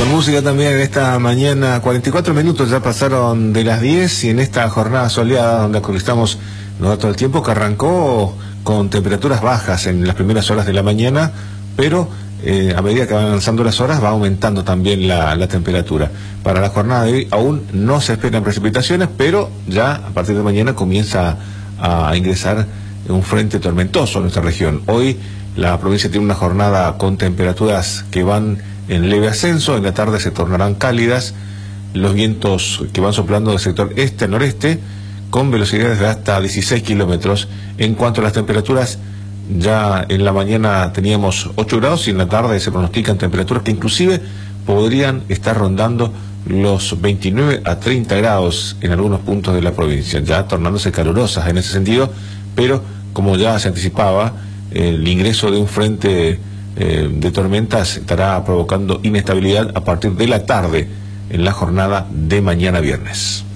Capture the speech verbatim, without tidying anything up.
Con música también en esta mañana, cuarenta y cuatro minutos ya pasaron de las diez y en esta jornada soleada donde actualizamos los datos del tiempo que arrancó con temperaturas bajas en las primeras horas de la mañana, pero eh, a medida que van avanzando las horas va aumentando también la, la temperatura. Para la jornada de hoy aún no se esperan precipitaciones, pero ya a partir de mañana comienza a, a ingresar un frente tormentoso en nuestra región. Hoy la provincia tiene una jornada con temperaturas que van en leve ascenso, en la tarde se tornarán cálidas, los vientos que van soplando del sector este a noreste, con velocidades de hasta dieciséis kilómetros. En cuanto a las temperaturas, ya en la mañana teníamos ocho grados y en la tarde se pronostican temperaturas que inclusive podrían estar rondando los veintinueve a treinta grados en algunos puntos de la provincia, ya tornándose calurosas en ese sentido, pero como ya se anticipaba, el ingreso de un frente eh, de tormentas estará provocando inestabilidad a partir de la tarde en la jornada de mañana viernes.